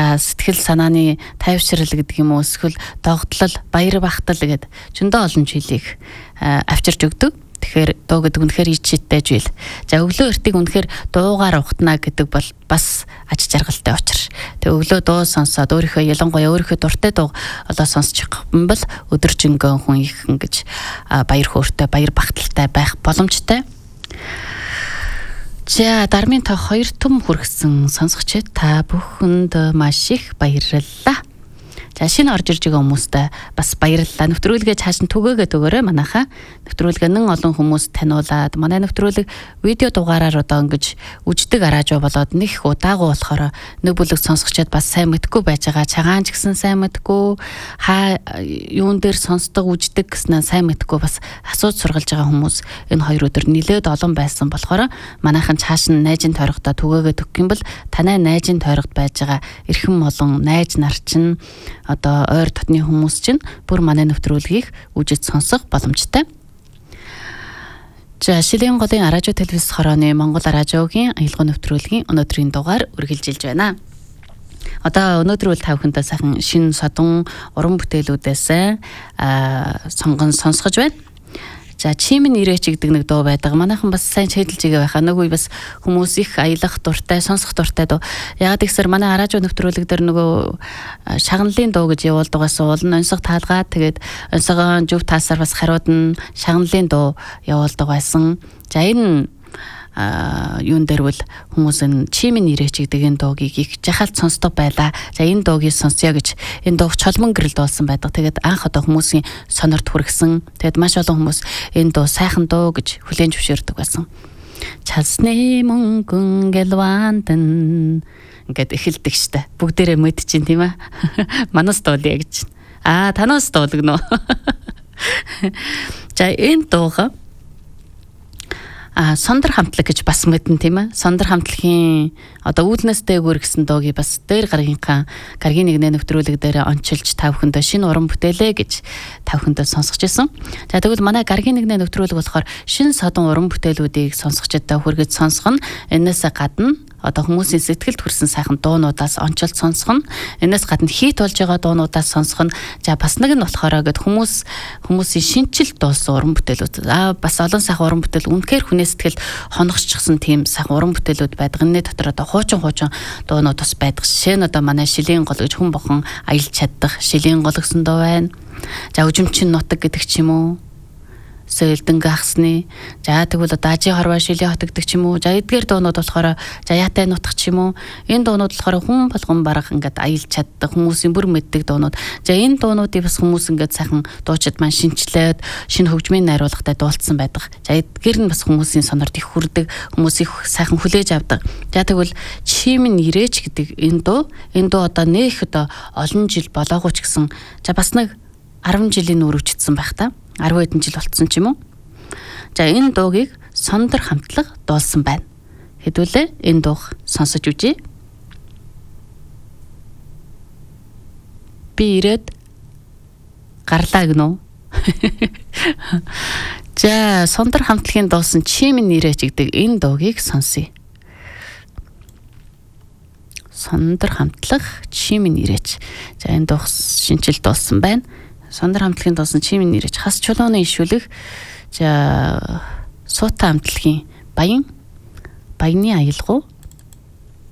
За сэтгэл санааны тайвшрал гэдэг юм уу эсвэл догтлол, баяр бахтал гэдэг зөндөө олон зүйлийг авчирч өгдөг. Тэгэхээр дуу гэдэг үнэхээр ичтэй жил. За өглөө эртийг үнэхээр дуугаар ухтана гэдэг бол бас аж жаргалтай учир. Тэгээ өглөө дуу сонсоод өөрийнхөө ялангуяа өөрийнхөө дуртай дуу олоо сонсчих юм бол өдөржингөө хүн их ингэж баяр хөөртэй, баяр багталтай байх боломжтой. За дармын та 2 том хүргэсэн сонсогчид та бүхэнд маш их баярлалаа. За шинэ орж ирж байгаа хүмүүстээ бас баярлалаа. Нэвтрүүлгээ цааш нь түгээгээд өгөөрэй манайхаа. Нэвтрүүлгээ нэн олон хүмүүс таниулаад манай нэвтрүүлэг видео дугаараар одоо ингэж үждэг араажуу болоод нэг удаагүй болохоор нэг бүлэг сонсогчид бас сайн мэдгүй байж байгаа. Цагаан ч гэсэн сайн мэдгүй, юун дээр сонсдог үждэг гэснээр сайн мэдгүй бас асууж сургалж байгаа хүмүүс энэ 2 өдөр нилээд олон байсан болохоор манайхан цааш нь найзын тойрогтой түгээгээд өгөх юм бол танай найзын тойрогт байж байгаа эрхэм олон найз нар чинь одоо ойр дотны хүмүүс чинь бүр манай нэвтрүүлгийг үжиж сонсох боломжтой. За Шилийн голын радио телевиз хорооны Монгол радиогийн аялал нэвтрүүлгийн өнөөдрийн дугаар үргэлжилж байна. Одоо өнөөдөр үл тавхандаа сайхан шин содон уран бүтээлүүдээс сонгон сонсгож байна. За чимэн ирээч гэдэг нэг дуу байдаг. Манайхан бас сайн шийдэлж байгаа байхаа. Нөгөө бас хүмүүс их аялах дуртай, сонсох дуртай дуу. Яг тэгсэр манай радио нэвтрүүлэг дээр нөгөө шагналын дуу гэж явуулдагаас уул нь онцгой таалгаад тэгээд онцгой зөв таасаар бас хариуд нь шагналын дуу явуулдаг байсан. За энэ юун дээр бол хүмүүс энэ чимэн ирээч гэдэг энэ дуугийг их жахалт сонсдог байлаа. За энэ дуугийг сонсъё гэж энэ дууг чолмон гэрэл дуулсан байдаг. Тэгээд анх одоо хүмүүсийн сонорт хүргэсэн. Тэгээд маш олон хүмүүс энэ дуу сайхан дуу гэж хүлээн зөвшөөрдөг байсан. Чалсны мөнгөн гэлвантэн ингээд эхэлдэг штэ. Бүгдээрээ мэдчихин тийм ээ. Манас дуулъя гэж. Танаас дуулгано. За энэ дууга сондар хамтлаг гэж бас мэдэн тийм ээ. Сондар хамтлагийн одоо үүднээс дээгүүр гэсэн дуугийг бас дээр гаргийн нэгнээ нэвтрүүлэг дээр ончилж тавхандаа шинэ уран бүтээлээ гэж тавхандаа сонсгож байсан. За тэгвэл манай гаргийн нэгнээ нэвтрүүлэг болохоор шинэ содон уран бүтээлүүдийг сонсогчдод хүргэж сонсгоно. Энээс гадна одоо хүмүүсийн сэтгэлд хүрсэн сайхан дуунуудаас онцолж сонсгоно. Энээс гадна хийт болж байгаа дуунуудаас сонсгоно. За бас нэг нь болохоор гэд хүмүүсийн шинжил дуусан уран бүтээлүүд. Бас олон сайхан уран бүтээл үнэхээр хүний сэтгэл хоногччихсан тийм сайхан уран бүтээлүүд байдаг. Энэний дотор одоо хуучин дуунууд бас байдаг. Жишээ нь одоо манай Шилийн гол гэж хүн бохон аялж чаддаг Шилийн гол гэсэн дуу байна. За үжимчин нутаг гэдэг ч юм уу. Сэлдэн гахсны. За тэгвэл одоо Ажи хорвоо Шилийн хот гэдэг ч юм уу. За эдгээр дуунууд болохоор за яатай нутах ч юм уу. Энэ дуунууд болохоор хүн болгон барах ингээд аялж чаддаг хүмүүсийн бүр мэддэг дуунууд. За энэ дуунуудыг бас хүмүүс ингээд сайхан дуучид маань шинчлээд шинэ хөгжмийн найруулгатай дуулцсан байдаг. За эдгээр нь бас хүмүүсийн сонорт их хүрдэг, хүмүүс их сайхан хүлээж авдаг. За тэгвэл чимэн ирээч гэдэг энэ дуу одоо нэх одоо олон жил болоогүй ч гэсэн за бас нэг 10 жилийн үргэлжлсэн байх та. 10 хэдэн жил болцсон ч юм уу. За энэ дуугийг сондар хамтлаг дуулсан байна. Хэдүүлээ энэ дууг сонсож үзье. Би ирээд гарлаа гэнэ. За сондар хамтлагийн дуулсан чимэн ирээч гэдэг энэ дуугийг сонсъё. Сондар хамтлаг чимэн ирээч. За энэ дуу шинжил дуулсан байна. Сондар хамтлагийн дуулсан чимэн ирээч хас чулууны ишүүлэх. За суута хамтлагийн баяны аялгау